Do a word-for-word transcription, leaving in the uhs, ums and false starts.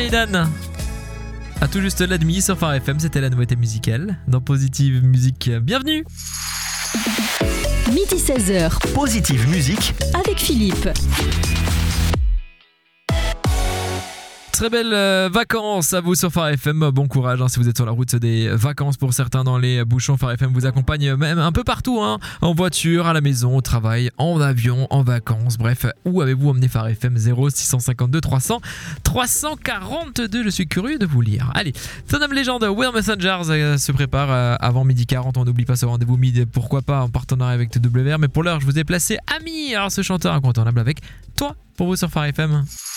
Maiden. À tout juste la demi sur Phare F M, c'était la nouveauté musicale dans Positive Musique. Bienvenue. Midi seize heures. Positive Musique avec Philippe. Très belles euh, vacances à vous sur Phare F M. Bon courage hein, si vous êtes sur la route des vacances. Pour certains dans les bouchons, Phare F M vous accompagne même un peu partout hein, en voiture, à la maison, au travail, en avion, en vacances. Bref, où avez-vous emmené Phare F M? Zéro six cent cinquante-deux trois cents trois cent quarante-deux. Je suis curieux de vous lire. Allez, Sonam Legend, Will Messengers euh, se prépare euh, avant midi quarante. On n'oublie pas ce rendez-vous midi, pourquoi pas en partenariat avec T W R. Mais pour l'heure, je vous ai placé Ami, alors ce chanteur incontournable avec toi pour vous sur Phare F M.